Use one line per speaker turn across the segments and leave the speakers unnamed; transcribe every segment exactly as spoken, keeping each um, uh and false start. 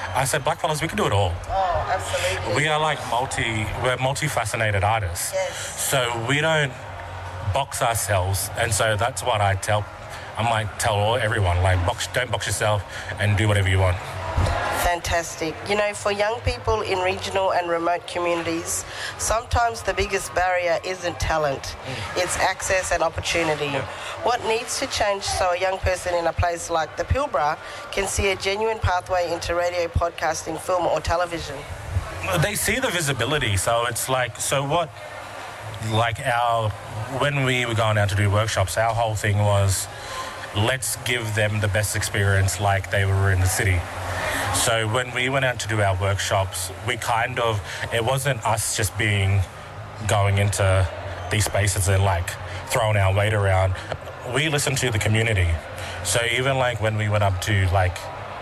I said, blackfellas, we can do it all.
Oh, absolutely.
We are like multi, we're multifaceted artists.
Yes.
So we don't box ourselves, and so that's what I tell, I might tell all, everyone, like, box, don't box yourself and do whatever you want.
Fantastic. You know, for young people in regional and remote communities, sometimes the biggest barrier isn't talent, mm. it's access and opportunity. Yeah. What needs to change so a young person in a place like the Pilbara can see a genuine pathway into radio, podcasting, film or television?
They see the visibility, so it's like, so what, like our, when we were going out to do workshops, our whole thing was, let's give them the best experience like they were in the city. So when we went out to do our workshops, we kind of, it wasn't us just being, going into these spaces and like throwing our weight around. We listened to the community. So even like when we went up to like,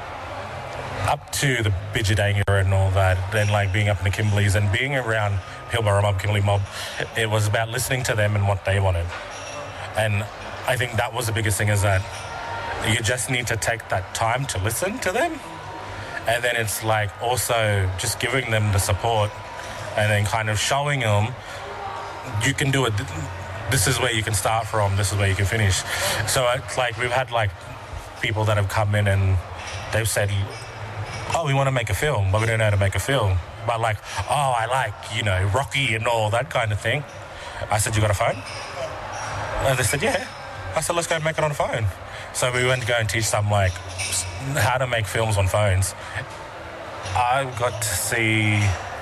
up to the Bidjadanga and all that, then like being up in the Kimberleys and being around Pilbara Mob, Kimberley Mob, it was about listening to them and what they wanted. And I think that was the biggest thing, is that you just need to take that time to listen to them. And then it's like also just giving them the support and then kind of showing them you can do it. This is where you can start from. This is where you can finish. So it's like we've had like people that have come in and they've said, oh, we want to make a film, but we don't know how to make a film. But like, oh, I like, you know, Rocky and all that kind of thing. I said, you got a phone? And they said, yeah. I said, let's go make it on a phone. So we went to go and teach them like how to make films on phones. I got to see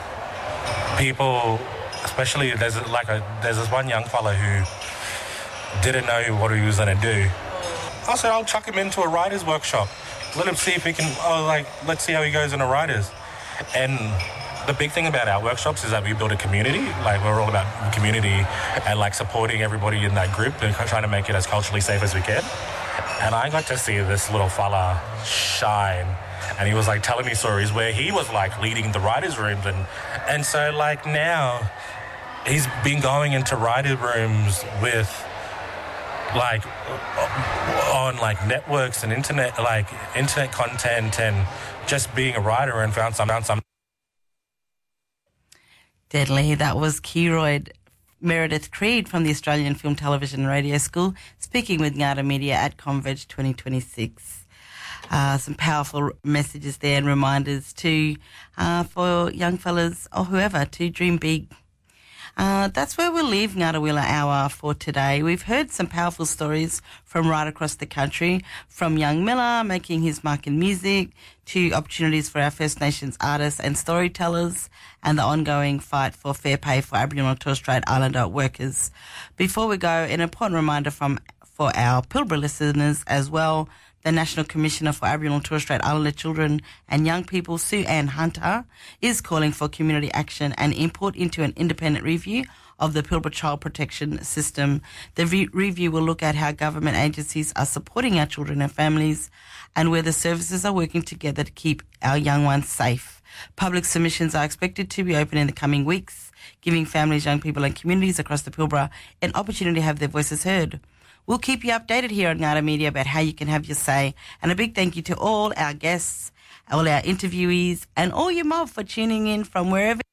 people, especially there's like a there's this one young fella who didn't know what he was going to do. I said, I'll chuck him into a writer's workshop. Let him see if he can, oh, like, let's see how he goes in a writer's. And the big thing about our workshops is that we build a community. Like, we're all about community and, like, supporting everybody in that group and trying to make it as culturally safe as we can. And I got to see this little fella shine. And he was, like, telling me stories where he was, like, leading the writers' rooms. And, and so, like, now he's been going into writers' rooms with, like, on, like, networks and internet, like, internet content and just being a writer and found some, found some.
Deadly. That was Keroyd Meredith Creed from the Australian Film, Television and Radio School, speaking with Ngada Media at Converge twenty twenty-six. Uh, some powerful messages there and reminders to uh, for young fellas or whoever to dream big. Uh, that's where we'll leave Ngarrawilla Hour for today. We've heard some powerful stories from right across the country, from young Miller making his mark in music to opportunities for our First Nations artists and storytellers and the ongoing fight for fair pay for Aboriginal and Torres Strait Islander workers. Before we go, an important reminder from for our Pilbara listeners as well. The National Commissioner for Aboriginal and Torres Strait Islander Children and Young People, Sue Ann Hunter, is calling for community action and input into an independent review of the Pilbara Child Protection System. The re- review will look at how government agencies are supporting our children and families and whether services are working together to keep our young ones safe. Public submissions are expected to be open in the coming weeks, giving families, young people and communities across the Pilbara an opportunity to have their voices heard. We'll keep you updated here on Ngada Media about how you can have your say. And a big thank you to all our guests, all our interviewees, and all your mob for tuning in from wherever